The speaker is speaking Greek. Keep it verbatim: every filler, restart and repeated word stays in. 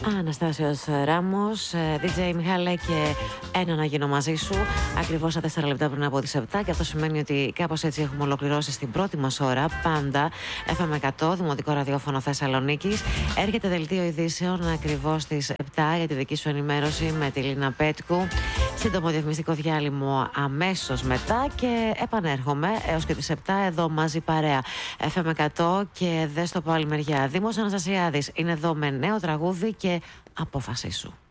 Αναστάσιος Ράμος, ντι τζέι Μιχάλε και ένα να γίνω μαζί σου. Ακριβώς στα τέσσερα λεπτά πριν από τις επτά. Και αυτό σημαίνει ότι κάπως έτσι έχουμε ολοκληρώσει στην πρώτη μας ώρα. Πάντα εφ εμ εκατό, Δημοτικό Ραδιόφωνο Θεσσαλονίκης. Έρχεται δελτίο ειδήσεων ακριβώς στις επτά για τη δική σου ενημέρωση με τη Λίνα Πέτκου. Σύντομο διαφημιστικό διάλειμμα αμέσως μετά και επανέρχομαι έως και τις επτά εδώ μαζί παρέα. εφ εμ εκατό και δες το από άλλη μεριά. Δήμος Αναστασιάδης είναι εδώ με νέο τραγούδι και απόφασή σου.